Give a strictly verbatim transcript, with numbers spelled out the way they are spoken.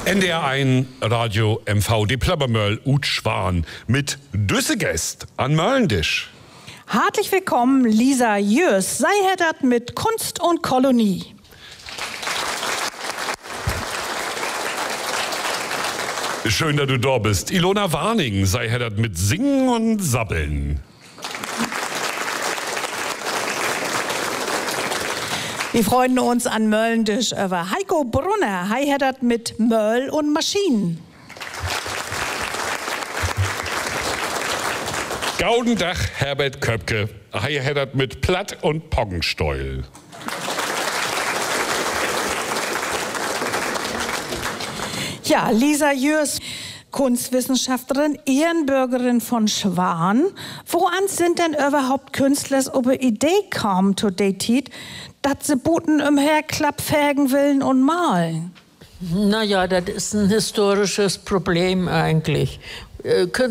N D R eins Radio M V, die Plabbermöll Ut Schwan mit Düssegäst an Möllendisch. Herzlich willkommen, Lisa Jörs, sei heddert mit Kunst und Kolonie. Schön, dass du da bist. Ilona Warning, sei heddert mit Singen und Sabbeln. Wir freuen uns an Möllendisch über Heiko Brunner, hei heddert mit Möll und Maschinen. Gaudendach Herbert Köpke, hei heddert mit Platt und Poggensteuel. Ja, Lisa Jörs, Kunstwissenschaftlerin, Ehrenbürgerin von Schwan. Woran sind denn überhaupt Künstler auf die Idee kamen zu der Zeit, dass sie Buten umherklappfägen willen und malen? Naja, das ist ein historisches Problem eigentlich.